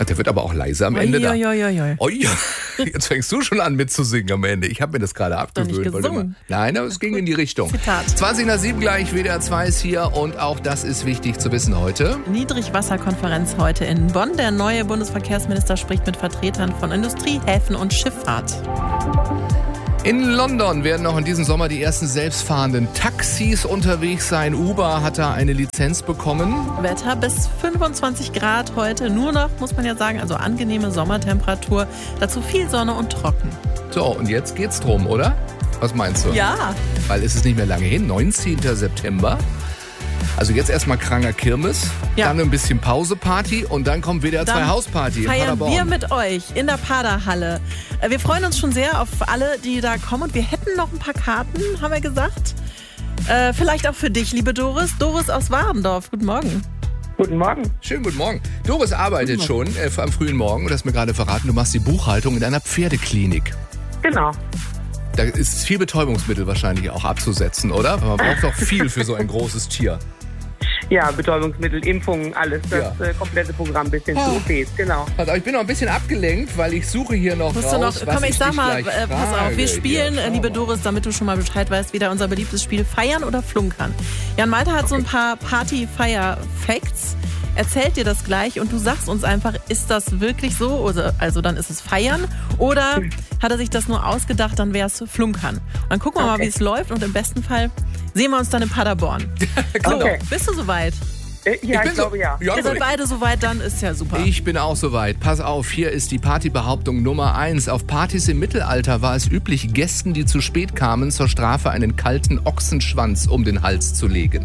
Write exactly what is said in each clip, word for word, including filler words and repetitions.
Der wird aber auch leise am Ende. Oi, oi, oi, oi. Oh ja, jetzt fängst du schon an mitzusingen am Ende. Ich habe mir das gerade abgewöhnt. Doch nicht weil du gesungen. immer- Nein, aber es ging in die Richtung. Zitat. zwanzig nach sieben gleich, W D R zwei ist hier und auch das ist wichtig zu wissen heute. Niedrigwasserkonferenz heute in Bonn. Der neue Bundesverkehrsminister spricht mit Vertretern von Industrie, Häfen und Schifffahrt. In London werden auch in diesem Sommer die ersten selbstfahrenden Taxis unterwegs sein. Uber hat da eine Lizenz bekommen. Wetter bis fünfundzwanzig Grad heute. Nur noch, muss man ja sagen, also angenehme Sommertemperatur. Dazu viel Sonne und trocken. So, und jetzt geht's drum, oder? Was meinst du? Ja. Weil es ist nicht mehr lange hin, neunzehnten September. Also jetzt erstmal Kranger Kirmes, Ja. dann ein bisschen Pauseparty und dann kommt W D R zwei Dann Hausparty in feiern Paderborn. wir mit euch in der Paderhalle. Äh, Wir freuen uns schon sehr auf alle, die da kommen. Und wir hätten noch ein paar Karten, haben wir gesagt. Äh, vielleicht auch für dich, liebe Doris. Doris aus Warendorf. Guten Morgen. Guten Morgen. Schönen guten Morgen. Doris arbeitet schon äh, am frühen Morgen und hast mir gerade verraten, du machst die Buchhaltung in einer Pferdeklinik. Genau. Da ist viel Betäubungsmittel wahrscheinlich auch abzusetzen, oder? Weil man braucht doch viel für so ein großes Tier. Ja, Betäubungsmittel, Impfungen, alles. Das Ja. äh, komplette Programm bis hin zu O Ps, genau. Also ich bin noch ein bisschen abgelenkt, weil ich suche hier noch Musst raus, du noch, was komm, ich sag dich mal, gleich äh, pass auf, frage. wir spielen, Hier, äh, schau liebe mal. Doris, damit du schon mal Bescheid weißt, wieder unser beliebtes Spiel Feiern oder Flunkern. Jan Malte hat so ein paar Party-Feier-Facts, erzählt dir das gleich und du sagst uns einfach, ist das wirklich so? Oder, also dann ist es Feiern oder hat er sich das nur ausgedacht, dann wäre es Flunkern. Und dann gucken wir mal, Okay. wie es läuft und im besten Fall sehen wir uns dann in Paderborn. So, Okay. bist du soweit? Äh, ja, ich, bin so- glaube ja. Ja, Ihr seid gut. beide soweit, dann ist ja super. Ich bin auch soweit. Pass auf, hier ist die Partybehauptung Nummer eins. Auf Partys im Mittelalter war es üblich, Gästen, die zu spät kamen, zur Strafe einen kalten Ochsenschwanz um den Hals zu legen.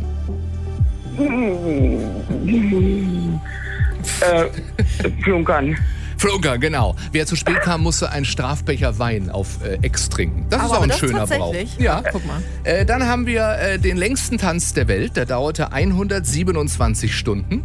Äh, Flunkern. Flunker, genau. Wer zu spät kam, musste einen Strafbecher Wein auf äh, Ex trinken. Das ist Aber auch ein das schöner Brauch. tatsächlich? Ja. Guck mal. Äh, dann haben wir äh, den längsten Tanz der Welt. Der dauerte hundertsiebenundzwanzig Stunden.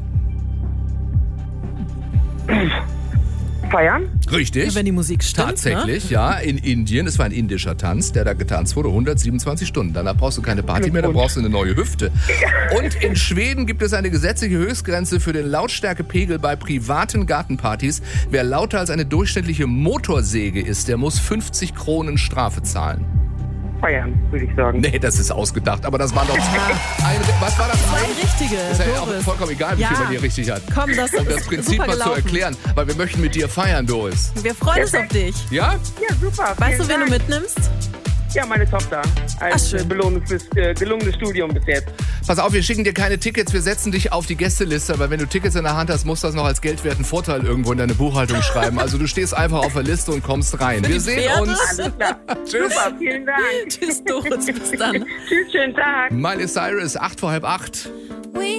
Feiern? Richtig. Wenn die Musik stimmt, Tatsächlich, ja. In Indien, es war ein indischer Tanz, der da getanzt wurde, hundertsiebenundzwanzig Stunden. Danach brauchst du keine Party mehr, dann brauchst du eine neue Hüfte. Und in Schweden gibt es eine gesetzliche Höchstgrenze für den Lautstärkepegel bei privaten Gartenpartys. Wer lauter als eine durchschnittliche Motorsäge ist, der muss fünfzig Kronen Strafe zahlen. Feiern, würde ich sagen. Nee, das ist ausgedacht, aber das waren doch ein, was war das? Zwei richtige. Ist ja auch Doris. vollkommen egal, wie Ja. viel man hier richtig hat. Komm, das Um das ist Prinzip super mal zu gelaufen. erklären, weil wir möchten mit dir feiern, Doris. Wir freuen uns auf dich. Ja? Ja, super. Weißt du, vielen wen du Dank. mitnimmst? Ja, meine Tochter. Als Ach, schön. äh, Belohnung fürs äh, gelungene Studium bis jetzt. Pass auf, wir schicken dir keine Tickets, wir setzen dich auf die Gästeliste, weil wenn du Tickets in der Hand hast, musst du das noch als geldwerten Vorteil irgendwo in deine Buchhaltung schreiben. Also du stehst einfach auf der Liste und kommst rein. Wir die sehen Pferde? uns. Alles klar. Tschüss. Super, vielen Dank. Tschüss, Doris, bis dann. Tschüss, schönen Tag. Miley Cyrus, acht vor halb acht.